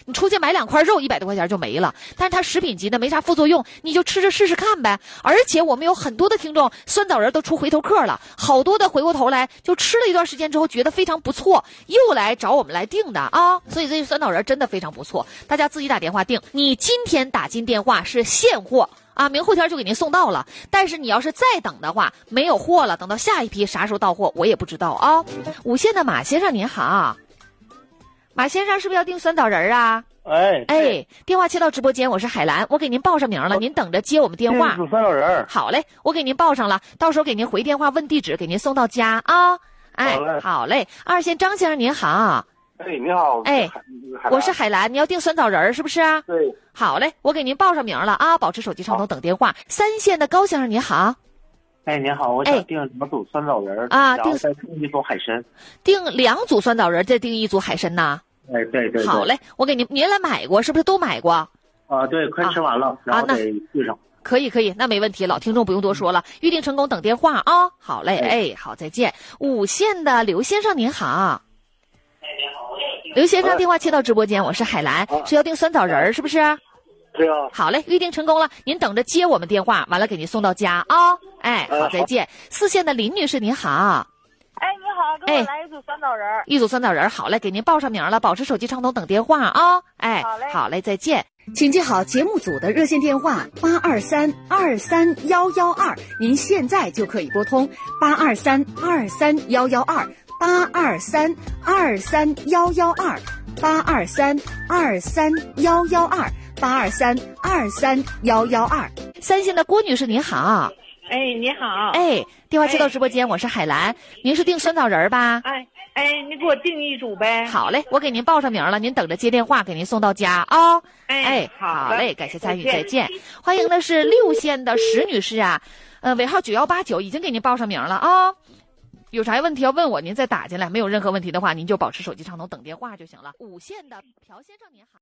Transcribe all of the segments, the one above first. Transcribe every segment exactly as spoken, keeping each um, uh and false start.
你出去买两块肉一百多块钱就没了，但是它食品级的没啥副作用，你就吃着试试看呗。而且我们有很多的听众酸枣仁都出回头客了，好多的回过头来就吃了一段时间之后觉得非常不错，又来找我们来订的啊。所以这酸枣仁真的非常不错，大家自己打电话订，你今天打进电话是现货啊，明后天就给您送到了。但是你要是再等的话，没有货了，等到下一批啥时候到货我也不知道啊。五线的马先生您好，马先生是不是要订酸枣仁啊？ 哎哎，电话切到直播间，我是海兰，我给您报上名了，您等着接我们电话。 煮酸枣仁。 好嘞，我给您报上了，到时候给您回电话问地址，给您送到家啊。哎， 好嘞， 好嘞。二线张先生您好。 哎，你好。 哎，我是海兰，你要订酸枣仁是不是啊？ 对。 好嘞，我给您报上名了啊，保持手机畅通等电话。三线的高先生你好。 哎，您好，我想订两组酸枣仁啊， 然后再订一组海参。 订两组酸枣仁，再订一组海参呐。 哎，对对对。 好嘞，我给您，您来买过是不是？都买过？ 啊，对，快吃完了，啊、然后得对上。 可以可以，那没问题，老听众不用多说了，预定成功等电话啊。好嘞，哎，好，再见。五线的刘先生您好。刘先生，电话切到直播间，我是海兰，是要订酸枣仁是不是？ 对啊。 好嘞，预定成功了，您等着接我们电话，完了给您送到家啊、哦。哎，好，再见。四线的林女士您好。 哎，你好，给我来一组酸枣仁、哎。 一组酸枣仁，好嘞，给您报上名了，保持手机畅通等电话啊、哦。哎， 好嘞， 好嘞，再见。请记好节目组的热线电话八二三二三幺幺二，您现在就可以拨通八二三二三幺幺二。八二三二三幺幺二，八二三二三幺幺二，八二三二三幺幺二。三线的郭女士您好。 哎，你好。 哎，电话接到直播间，我是海兰，您是订酸枣仁吧？ 哎哎，你给我订一组呗。 好嘞，我给您报上名了，您等着接电话，给您送到家啊、哦。 哎， 哎， 好嘞，感谢参与，再见。欢迎的是六线的石女士啊，呃，尾号九幺八九，已经给您报上名了啊、哦。有啥问题要问我，您再打进来。没有任何问题的话，您就保持手机畅通等电话就行了。五线的朴先生您好。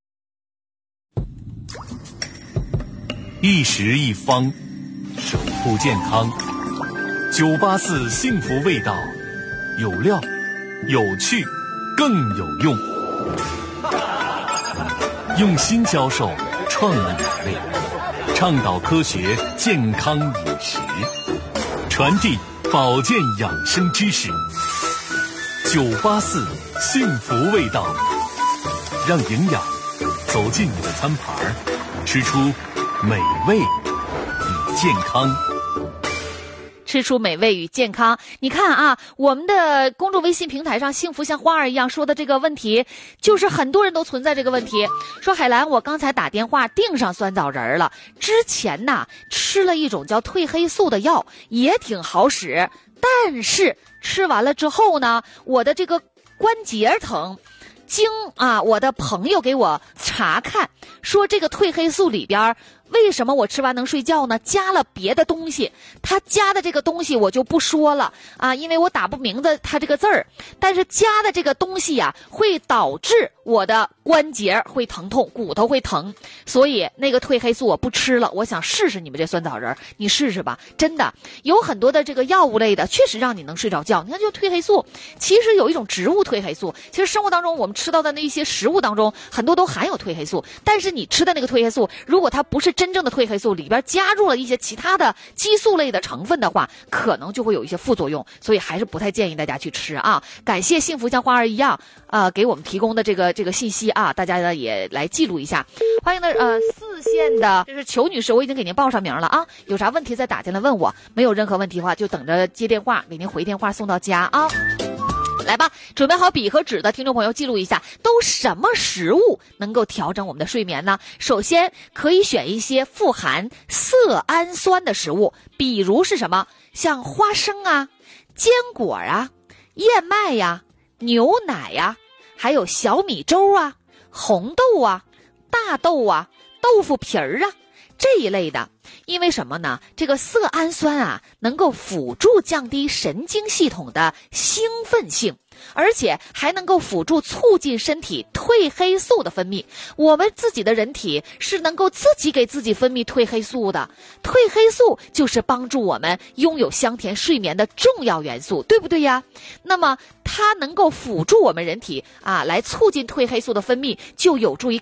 一食一方，守护健康。九八四幸福味道，有料、有趣、更有用。用心教授创意美味，倡导科学健康饮食，传递保健养生知识。九八四幸福味道，让营养走进你的餐盘，吃出美味与健康。 吃出美味与健康。你看啊，我们的公众微信平台上幸福像花儿一样说的这个问题，就是很多人都存在这个问题。说海兰，我刚才打电话订上酸枣仁了，之前呐吃了一种叫褪黑素的药，也挺好使，但是吃完了之后呢，我的这个关节疼。经啊，我的朋友给我查看，说这个褪黑素里边为什么我吃完能睡觉呢？加了别的东西，他加的这个东西我就不说了啊，因为我打不明白他这个字儿。但是加的这个东西呀、啊，会导致我的关节会疼痛，骨头会疼，所以那个褪黑素我不吃了。我想试试你们这酸枣仁，你试试吧，真的有很多的这个药物类的，确实让你能睡着觉。你看，就褪黑素，其实有一种植物褪黑素，其实生活当中我们吃到的那一些食物当中，很多都含有褪黑素，但是你吃的那个褪黑素，如果它不是真正的褪黑素，里边加入了一些其他的激素类的成分的话，可能就会有一些副作用，所以还是不太建议大家去吃啊。感谢幸福像花儿一样呃给我们提供的这个这个信息啊，大家呢也来记录一下。欢迎的呃四线的这是裘女士，我已经给您报上名了啊，有啥问题再打进来问我，没有任何问题的话就等着接电话，给您回电话送到家啊。来吧，准备好笔和纸的听众朋友记录一下，都什么食物能够调整我们的睡眠呢？首先可以选一些富含色氨酸的食物，比如是什么？像花生啊、坚果啊、燕麦呀、牛奶呀，还有小米粥啊、红豆啊、大豆啊、豆腐皮儿啊这一类的。因为什么呢？这个色氨酸啊，能够辅助降低神经系统的兴奋性，而且还能够辅助促进身体褪黑素的分泌。我们自己的人体是能够自己给自己分泌褪黑素的，褪黑素就是帮助我们拥有香甜睡眠的重要元素，对不对呀？那么它能够辅助我们人体啊，来促进褪黑素的分泌，就有助于